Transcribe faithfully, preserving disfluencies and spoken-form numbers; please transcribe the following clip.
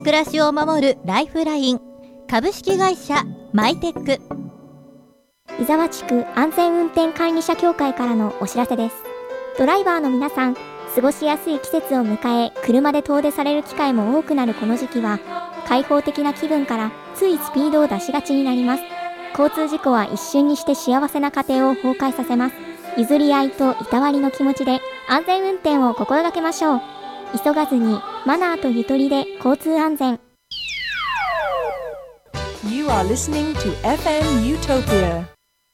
暮らしを守るライフライン株式会社マイテック。 伊沢地区安全運転管理者協会からのお知らせです。ドライバーの皆さん、過ごしやすい季節を迎え、車で遠出される機会も多くなるこの時期は、開放的な気分からついスピードを出しがちになります。交通事故は一瞬にして幸せな家庭を崩壊させます。譲り合いといたわりの気持ちで安全運転を心がけましょう。急がずにマナーとゆとりで交通安全。 You are listening to エフエム Utopia.